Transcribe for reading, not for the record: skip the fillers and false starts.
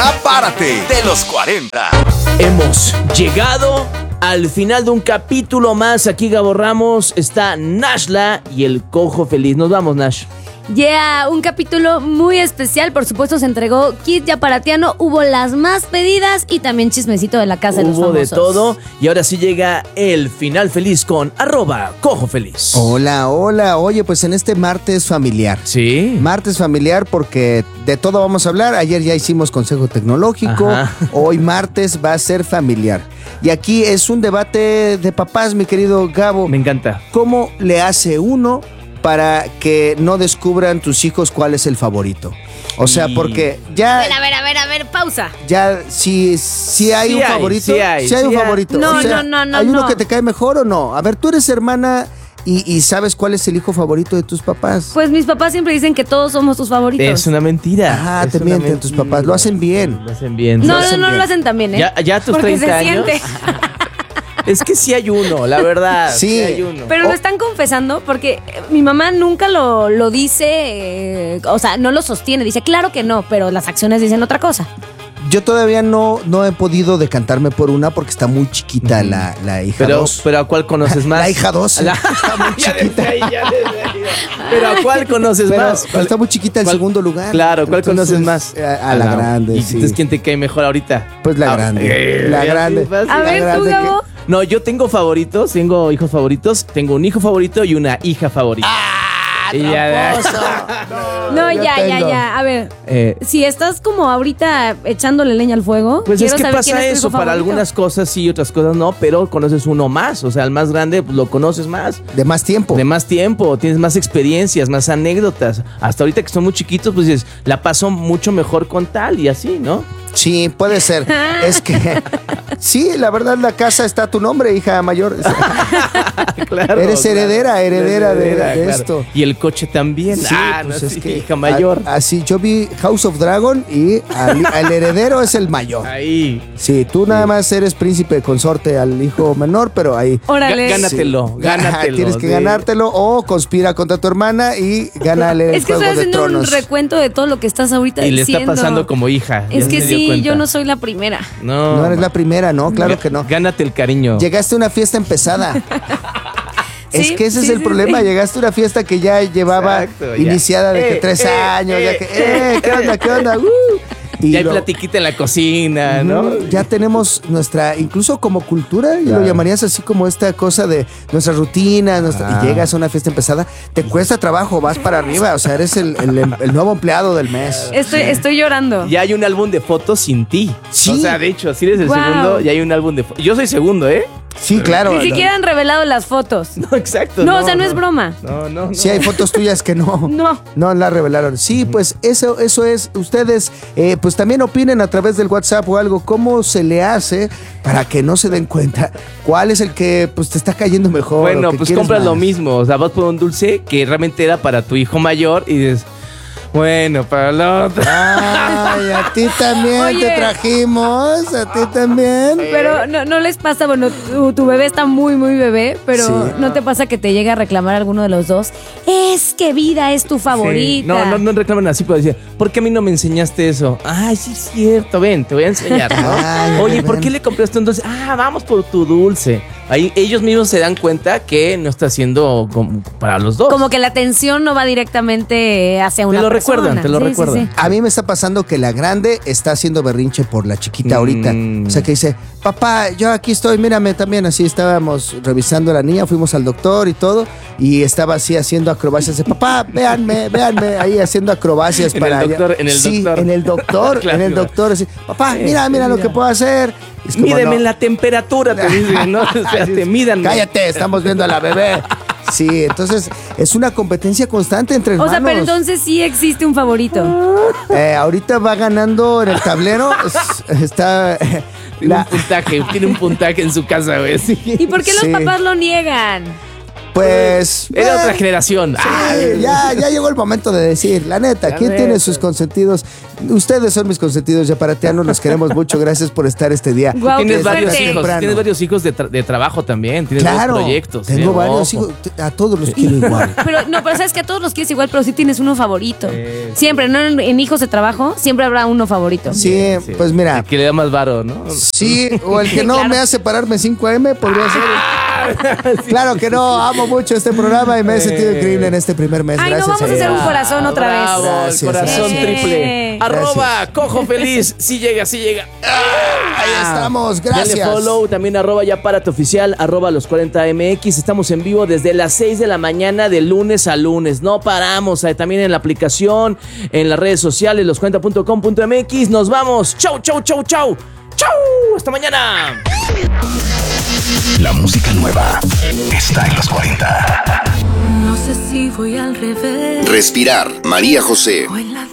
Ya párate de los 40. Hemos llegado al final de un capítulo más. Aquí Gabo Ramos, está Nashla y el Cojo Feliz. Nos vamos, Nash. Un capítulo muy especial. Por supuesto se entregó kit yaparatiano, hubo las más pedidas y también chismecito de la casa de los famosos. Hubo de todo y ahora sí llega el final feliz con @CojoFeliz. Hola, oye, pues en este martes familiar. Sí. Martes familiar porque de todo vamos a hablar. Ayer ya hicimos consejo tecnológico. Ajá. Hoy martes va a ser familiar. Y aquí es un debate de papás, mi querido Gabo. Me encanta. ¿Cómo le hace uno para que no descubran tus hijos cuál es el favorito? O sea, porque ya... A ver, pausa. Ya, si hay un favorito. Sí hay un favorito. No, O sea, no. ¿hay uno que te cae mejor o no? A ver, tú eres hermana y ¿sabes cuál es el hijo favorito de tus papás? Pues mis papás siempre dicen que todos somos tus favoritos. Es una mentira. Ajá, te mienten tus papás. Lo hacen bien. Lo hacen bien. No lo hacen tan bien, ¿eh? Ya a tus porque 30 se años. siente. Es que sí hay uno, la verdad. Sí. Hay uno. Pero lo están confesando porque mi mamá nunca lo dice, o sea, no lo sostiene. Dice, claro que no, pero las acciones dicen otra cosa. Yo todavía no he podido decantarme por una porque está muy chiquita la hija 2. Pero ¿a cuál conoces más? La hija 2 está muy chiquita. Pero ¿a cuál conoces más? Pero está muy chiquita el segundo lugar. Claro, ¿cuál Entonces, conoces más? A la grande, ¿Y sí. entonces quién te cae mejor ahorita? Pues la grande. La grande. A ver, tú, Gabo. No, yo tengo favoritos, tengo hijos favoritos, tengo un hijo favorito y una hija favorita. Y ya- No, yo ya. tengo. A ver, si estás como ahorita echándole leña al fuego, Pues quiero es que saber quién pasa es tu eso, hijo para favorito. algunas cosas sí, otras cosas no, pero conoces uno más, o sea, el más grande pues, lo conoces más, De más tiempo. de más tiempo, tienes más experiencias, más anécdotas. Hasta ahorita que son muy chiquitos, pues dices, la paso mucho mejor con tal y así, ¿no? Sí, puede ser. Es que sí, la verdad en la casa está tu nombre, hija mayor. Claro, Eres heredera de claro. esto. Y el coche también. Sí, No, pues es sí, que hija mayor. Así yo vi House of Dragon y al heredero es el mayor. Ahí. Sí, tú nada más eres príncipe consorte al hijo menor, pero ahí Órale. Gánatelo, gánatelo. tienes que sí. ganártelo o conspira contra tu hermana y gánale el Es que Juego estoy de haciendo un Tronos. recuento de todo lo que estás ahorita Y le diciendo. está pasando como hija. Es ya que se dio sí, cuenta. yo no soy la primera. No, No eres la primera, ¿no? Claro que no. Gánate el cariño. Llegaste a una fiesta empezada. Es Sí, que ese es sí, el sí, problema. sí. Llegaste a una fiesta que ya llevaba Exacto, ya. iniciada de que 3 años. Ya que, ¿qué onda? Y Ya hay lo- platiquita en la cocina, ¿no? Ya tenemos nuestra, incluso como cultura, y Claro. lo llamarías así como esta cosa de nuestra rutina, y llegas a una fiesta empezada, te cuesta trabajo, vas para arriba, o sea, eres el nuevo empleado del mes. Estoy llorando. Ya hay un álbum de fotos sin ti. Sí. O sea, de hecho, si eres el Wow. segundo, ya hay un álbum de fotos. Yo soy segundo, ¿eh? Sí, claro. Ni siquiera han revelado las fotos. No, exacto. No, o sea, no es broma. No. Sí, hay fotos tuyas que no. No. No la revelaron. Sí, pues eso es. Ustedes, pues también opinen a través del WhatsApp o algo. ¿Cómo se le hace para que no se den cuenta cuál es el que pues te está cayendo mejor? Bueno, o que pues quieres compras más? lo mismo. O sea, vas por un dulce que realmente era para tu hijo mayor y dices, bueno, para el otro. Ay, a ti también Oye. te trajimos. A ti también. Pero no les pasa, bueno, tu bebé está muy, muy bebé, pero Sí. ¿no te pasa que te llega a reclamar alguno de los dos? Es que Vida es tu favorita. Sí. No reclaman así, pero decir, ¿por qué a mí no me enseñaste eso? Ay, sí es cierto, ven, te voy a enseñar, ¿no? Ay, Oye, ¿por ven. qué le compraste un dulce? Ah, vamos por tu dulce. Ahí ellos mismos se dan cuenta que no está haciendo como para los dos. Como que la atención no va directamente hacia una lo persona. recuerdan, te lo Sí, sí, recuerdan. sí. A mí me está pasando que la grande está haciendo berrinche por la chiquita ahorita. O sea, que dice, papá, yo aquí estoy, mírame también. Así estábamos revisando a la niña, fuimos al doctor y todo. Y estaba así haciendo acrobacias de, papá, véanme, ahí haciendo acrobacias En para el doctor, en el sí, doctor. en el doctor, Claro. en el doctor. Así, papá, mira lo que puedo hacer. Es como, Mídeme no, la temperatura, te dicen, ¿no? Espérate, mídanme. cállate, estamos viendo a la bebé. Sí, entonces es una competencia constante entre O hermanos. sea, pero entonces sí existe un favorito. Ahorita va ganando en el tablero. Está. Tiene un puntaje en su casa, güey. Sí. ¿Y por qué los Sí. papás lo niegan? Pues... Era otra generación. Sí, ya llegó el momento de decir, la neta, ¿quién tiene sus consentidos? Ustedes son mis consentidos, Yaparatiano, los queremos mucho, gracias por estar este día. Guau, Tienes qué varios fuerte. hijos, tienes varios hijos de trabajo también, tienes Claro, varios proyectos. tengo varios Ojo. hijos, a todos los quiero igual. Pero sabes que a todos los quieres igual, pero sí tienes uno favorito. Siempre, no en hijos de trabajo, siempre habrá uno favorito. Sí, pues mira, El que le da más varo, ¿no? sí, o el que no Claro. me hace pararme 5 AM podría ser. Claro que no, amo mucho este programa y me he sentido increíble en este primer mes. Ay, no, Gracias. vamos a hacer un corazón otra Bravo, vez. Gracias, el corazón gracias. triple. Arroba Cojo Feliz, sí llega. Ahí estamos, gracias. Dale follow, también arroba Yapárate Oficial, arroba los 40MX. Estamos en vivo desde las 6 de la mañana de lunes a lunes. No paramos, también en la aplicación, en las redes sociales, los40.com.mx. Nos vamos. Chau. Hasta mañana. La música nueva está en los 40. No sé si voy al revés Respirar, María José. o en la